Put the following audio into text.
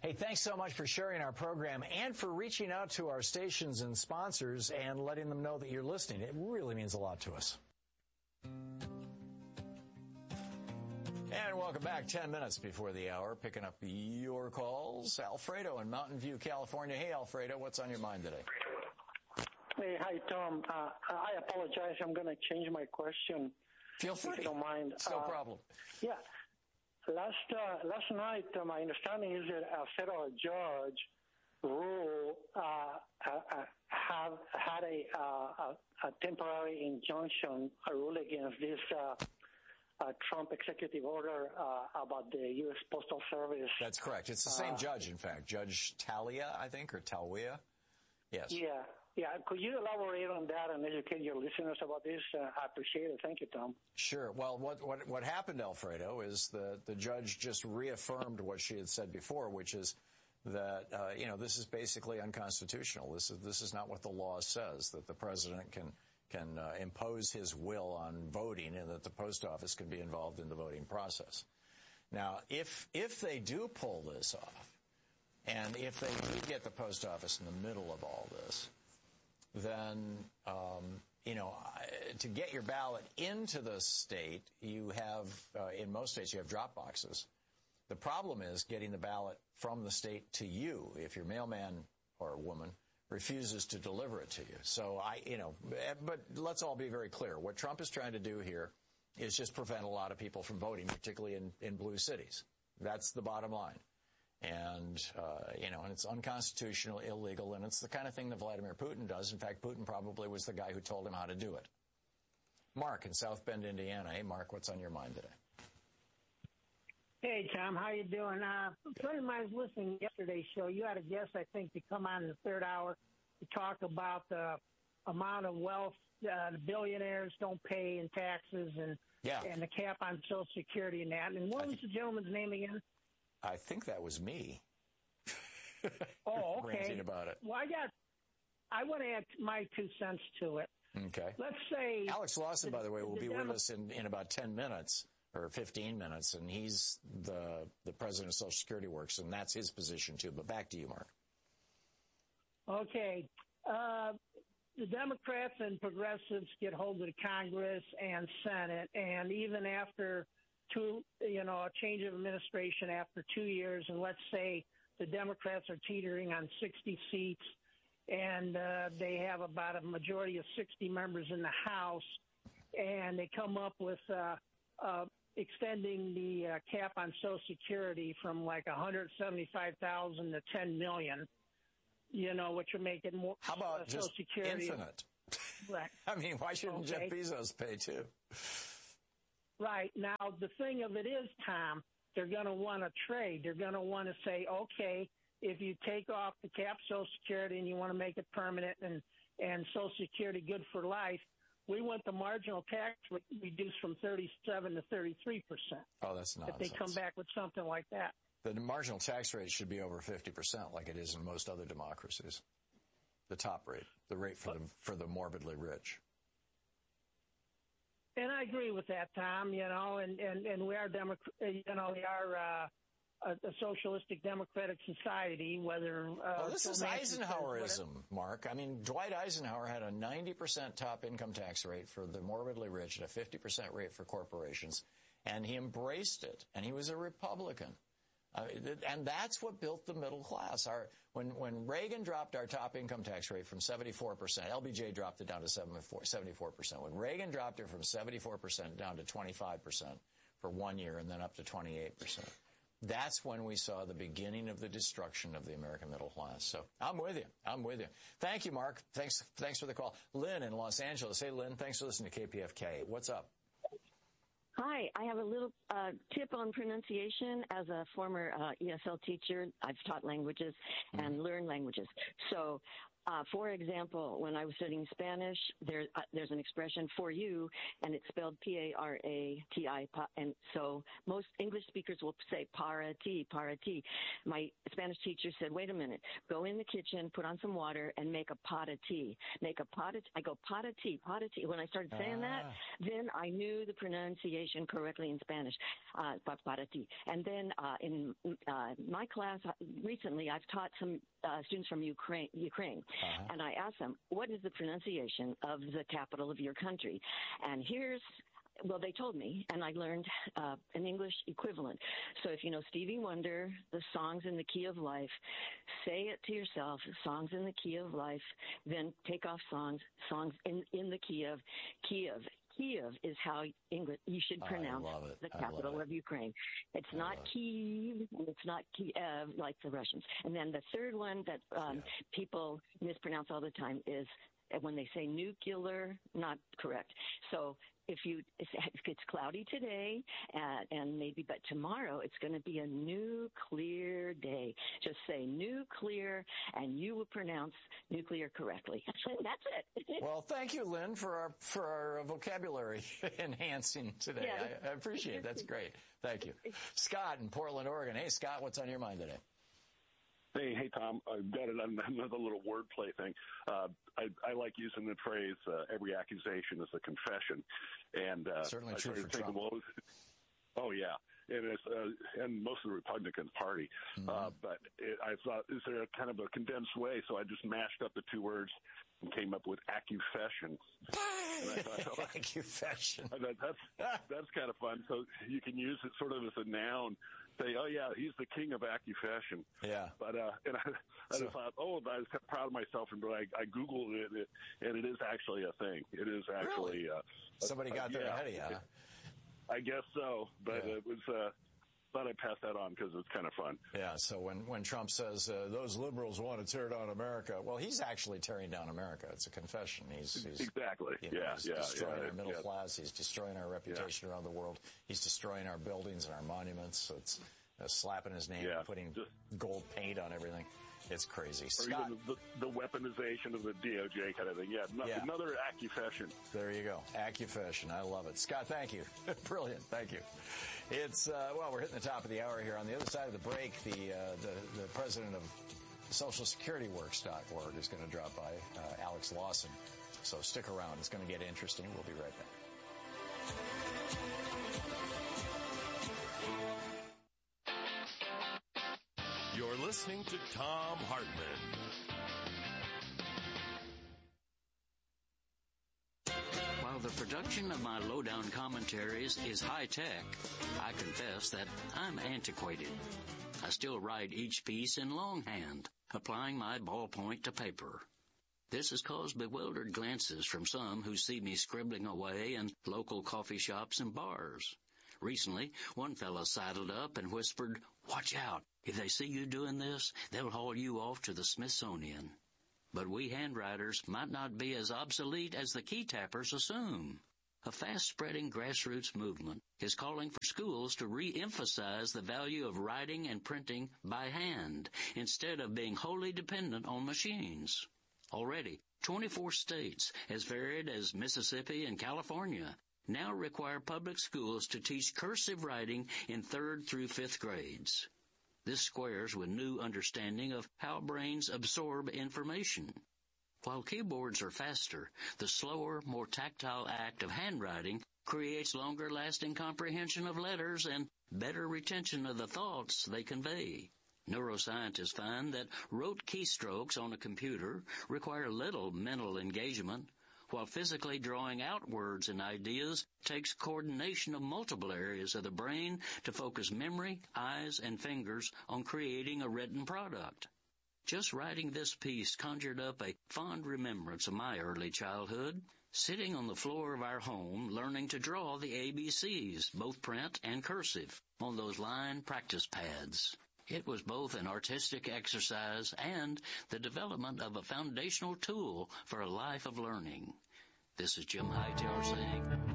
Hey, thanks so much for sharing our program and for reaching out to our stations and sponsors and letting them know that you're listening. It really means a lot to us. And welcome back. 10 minutes before the hour, picking up your calls. Alfredo in Mountain View, California. Hey, Alfredo, what's on your mind today? Hey, hi, Tom. I apologize. I'm going to change my question. Feel free. If you don't mind. It's no problem. Yeah. Last night, my understanding is that a federal judge had a temporary injunction, a rule against this Trump executive order about the U.S. Postal Service. That's correct. It's the same judge, in fact. Judge Talia, I think, or Talwia. Yes. Yeah. Could you elaborate on that and educate your listeners about this? I appreciate it. Thank you, Tom. Sure. Well, what happened, Alfredo, is the judge just reaffirmed what she had said before, which is that this is basically unconstitutional. This is not what the law says, that the president can impose his will on voting and that the post office can be involved in the voting process. Now, if they do pull this off, and if they do get the post office in the middle of all this, then, to get your ballot into the state, you have, in most states, you have drop boxes. The problem is getting the ballot from the state to you if your mailman or woman refuses to deliver it to you. So but let's all be very clear. What Trump is trying to do here is just prevent a lot of people from voting, particularly in blue cities. That's the bottom line. And, and it's unconstitutional, illegal, and it's the kind of thing that Vladimir Putin does. In fact, Putin probably was the guy who told him how to do it. Mark in South Bend, Indiana. Hey, Mark, what's on your mind today? Hey, Tom, how you doing? A friend of mine was listening to yesterday's show. You had a guest, I think, to come on in the third hour to talk about the amount of wealth the billionaires don't pay in taxes and the cap on Social Security and that. And what was the gentleman's name again? I think that was me. Oh, okay. Ranting about it. Well, I want to add my 2 cents to it. Okay. Let's say Alex Lawson, by the way, will be with us in about 10 minutes or 15 minutes, and he's the president of Social Security Works, and that's his position too. But back to you, Mark. Okay. The Democrats and progressives get hold of the Congress and Senate, and even after a change of administration after 2 years, and let's say the Democrats are teetering on 60 seats, and they have about a majority of 60 members in the House, and they come up with extending the cap on Social Security from like 175,000 to 10 million, which would make it more. How about Social just Security infinite? Right. I mean, why shouldn't Jeff Bezos pay too? Right. Now, the thing of it is, Tom, they're going to want to trade. They're going to want to say, okay, if you take off the cap Social Security and you want to make it permanent and Social Security good for life, we want the marginal tax reduced from 37 to 33%. Oh, that's nonsense. If they come back with something like that. The marginal tax rate should be over 50%, like it is in most other democracies. The top rate, the rate for the morbidly rich. And I agree with that, Tom. And we are we are a socialistic democratic society. Whether this is Eisenhowerism, Mark. I mean, Dwight Eisenhower had a 90% top income tax rate for the morbidly rich and a 50% rate for corporations, and he embraced it. And he was a Republican. And that's what built the middle class. When Reagan dropped our top income tax rate from 74%, LBJ dropped it down to 74%. When Reagan dropped it from 74% down to 25% for 1 year and then up to 28%, that's when we saw the beginning of the destruction of the American middle class. So I'm with you. Thank you, Mark. Thanks for the call. Lynn in Los Angeles. Hey, Lynn, thanks for listening to KPFK. What's up? Hi, I have a little tip on pronunciation. As a former ESL teacher, I've taught languages and learned languages. So, for example, when I was studying Spanish, there's an expression for you, and it's spelled P-A-R-A-T-I, and so most English speakers will say para ti, para ti. My Spanish teacher said, wait a minute, go in the kitchen, put on some water, and make a pot of tea. I go, pot of tea, pot of tea. When I started saying that, then I knew the pronunciation. pronunciation correctly in Spanish. Para ti. And then in my class recently, I've taught some students from Ukraine, and I asked them, what is the pronunciation of the capital of your country? And well, they told me, and I learned an English equivalent. So if you know Stevie Wonder, the Songs in the Key of Life, say it to yourself, Songs in the Key of Life, then take off songs in the key of Kiev. Kiev is how English you should pronounce the capital of Ukraine. It's not Kiev, and it's not Kiev like the Russians. And then the third one that people mispronounce all the time is when they say nuclear, not correct. So if it's cloudy today and maybe, but tomorrow it's going to be a nuclear day. Just say nuclear and you will pronounce nuclear correctly. That's it. Well, thank you, Lynn, for our vocabulary enhancing today. Yeah. I appreciate it. That's great. Thank you. Scott in Portland, Oregon. Hey, Scott, what's on your mind today? Hey, Tom. I've got another little wordplay thing. I like using the phrase, every accusation is a confession. And certainly true for Trump. Oh, yeah. And most of the Republican Party. But I thought, is there a kind of a condensed way? So I just mashed up the two words and came up with accufession. Accufession. That's kind of fun. So you can use it sort of as a noun. Say, oh yeah, he's the king of accufession. Yeah. But and I just thought, I was proud of myself, and I Googled it, and it is actually a thing. It is actually really? Somebody got there ahead of you. Huh? I guess so, but it was. Thought I'd pass that on because it's kind of fun. Yeah, so when Trump says those liberals want to tear down America, well, he's actually tearing down America. It's a confession. He's exactly. He's destroying our middle class. He's destroying our reputation around the world. He's destroying our buildings and our monuments. It's slapping his name and putting gold paint on everything. It's crazy. Or Scott, even the weaponization of the DOJ kind of thing. Another accufession. There you go. Accufession. I love it. Scott, thank you. Brilliant. Thank you. It's, we're hitting the top of the hour here. On the other side of the break, the president of SocialSecurityWorks.org is going to drop by, Alex Lawson. So stick around. It's going to get interesting. We'll be right back. You're listening to Thom Hartmann. While the production of my lowdown commentaries is high-tech, I confess that I'm antiquated. I still write each piece in longhand, applying my ballpoint to paper. This has caused bewildered glances from some who see me scribbling away in local coffee shops and bars. Recently, one fellow sidled up and whispered, "Watch out. If they see you doing this, they'll haul you off to the Smithsonian." But we handwriters might not be as obsolete as the key tappers assume. A fast-spreading grassroots movement is calling for schools to re-emphasize the value of writing and printing by hand instead of being wholly dependent on machines. Already, 24 states, as varied as Mississippi and California, now require public schools to teach cursive writing in 3rd through 5th grades. This squares with new understanding of how brains absorb information. While keyboards are faster, the slower, more tactile act of handwriting creates longer-lasting comprehension of letters and better retention of the thoughts they convey. Neuroscientists find that rote keystrokes on a computer require little mental engagement, while physically drawing out words and ideas takes coordination of multiple areas of the brain to focus memory, eyes, and fingers on creating a written product. Just writing this piece conjured up a fond remembrance of my early childhood, sitting on the floor of our home learning to draw the ABCs, both print and cursive, on those line practice pads. It was both an artistic exercise and the development of a foundational tool for a life of learning. This is Jim Hightower saying,